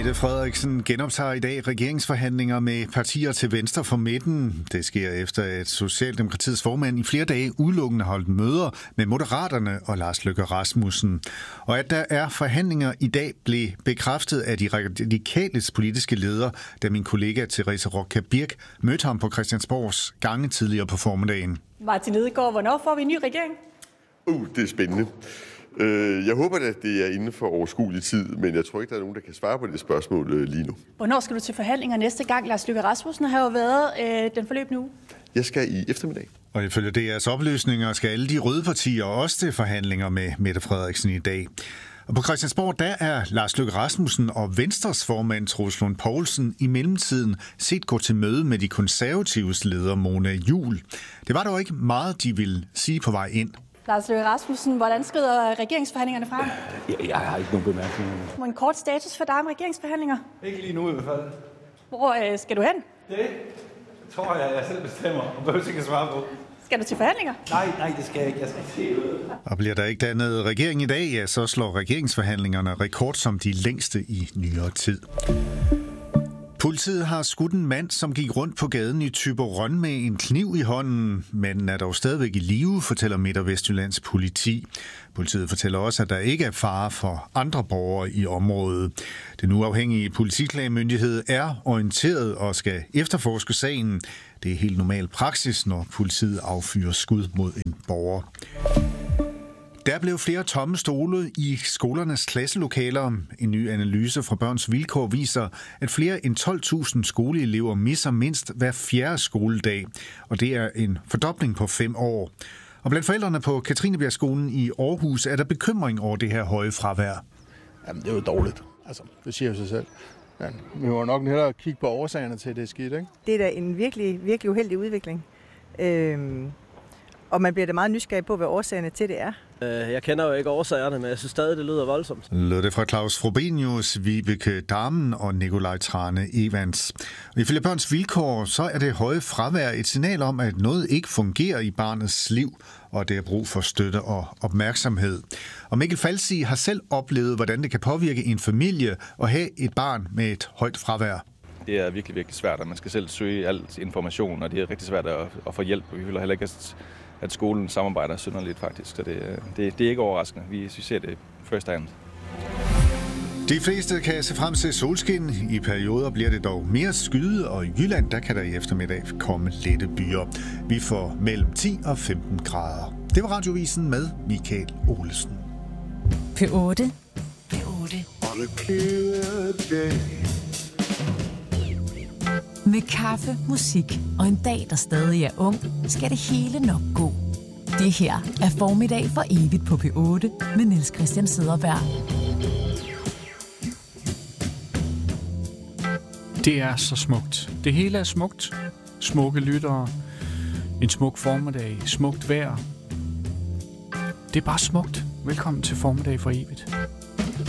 Mette Frederiksen genoptager i dag regeringsforhandlinger med partier til venstre for midten. Det sker efter, at Socialdemokratiets formand i flere dage udelukkende holdt møder med Moderaterne og Lars Løkke Rasmussen. Og at der er forhandlinger i dag blev bekræftet af de radikales politiske leder, da min kollega Therese Roca Birk mødte ham på Christiansborgs gange tidligere på formiddagen. Martin Lidegaard, hvornår får vi en ny regering? Det er spændende. Jeg håber, at det er inden for overskuelig tid, men jeg tror ikke, der er nogen, der kan svare på det spørgsmål lige nu. Hvornår skal du til forhandlinger næste gang? Lars Løkke Rasmussen har jo været den forløbende uge. Jeg skal i eftermiddag. Og ifølge DR's oplysninger skal alle de røde partier også til forhandlinger med Mette Frederiksen i dag. Og på Christiansborg, der er Lars Løkke Rasmussen og Venstres formand Troels Lund Poulsen i mellemtiden set gå til møde med de konservatives leder Mona Juul. Det var dog ikke meget, de ville sige på vej ind. Lars Løkke Rasmussen, hvordan skrider regeringsforhandlingerne frem? Jeg har ikke nogen bemærkninger. En kort status for dig om regeringsforhandlinger? Ikke lige nu i hvert fald. Hvor skal du hen? Det tror jeg selv bestemmer, og behøver ikke at svare på. Skal du til forhandlinger? Nej, det skal jeg ikke. Jeg skal ikke se ud. Og bliver der ikke dannet regering i dag, ja, så slår regeringsforhandlingerne rekord som de længste i nyere tid. Politiet har skudt en mand, som gik rundt på gaden i Thyborøn med en kniv i hånden. Manden er dog stadigvæk i live, fortæller Midt- og Vestjyllands politi. Politiet fortæller også, at der ikke er fare for andre borgere i området. Den uafhængige politiklagemyndighed er orienteret og skal efterforske sagen. Det er helt normal praksis, når politiet affyrer skud mod en borger. Der blev flere tomme stole i skolernes klasselokaler. En ny analyse fra Børns Vilkår viser, at flere end 12.000 skoleelever misser mindst hver fjerde skoledag. Og det er en fordobling på 5 år. Og blandt forældrene på Katrinebjergskolen i Aarhus er der bekymring over det her høje fravær. Jamen, det er jo dårligt. Altså, det siger jo sig selv. Ja, vi må nok hellere kigge på årsagerne til, at det er skidt, ikke? Det er da en virkelig, virkelig uheldig udvikling. Og man bliver da meget nysgerrig på, hvad årsagerne til det er. Jeg kender jo ikke årsagerne, men jeg synes stadig, det lyder voldsomt. Lød det fra Claus Frobenius, Vibeke Damen og Nikolaj Trane Evans. Og ifølge Børns Vilkår, så er det høje fravær et signal om, at noget ikke fungerer i barnets liv, og det er brug for støtte og opmærksomhed. Og Mikkel Falsi har selv oplevet, hvordan det kan påvirke en familie at have et barn med et højt fravær. Det er virkelig, virkelig svært, at man skal selv søge al information, og det er rigtig svært at få hjælp. Vi føler heller ikke, at skolen samarbejder synderligt faktisk, så det er ikke overraskende. Vi ser det first hand. De fleste kan se frem til solskin. I perioder bliver det dog mere skyde, og i Jylland der kan der i eftermiddag komme lette byer. Vi får mellem 10 og 15 grader. Det var Radiovisen med Michael Olesen. P8. Med kaffe, musik og en dag, der stadig er ung, skal det hele nok gå. Det her er Formiddag for evigt på P8 med Niels Christian Cederberg. Det er så smukt. Det hele er smukt. Smukke lyttere. En smuk formiddag. Smukt vejr. Det er bare smukt. Velkommen til Formiddag for evigt.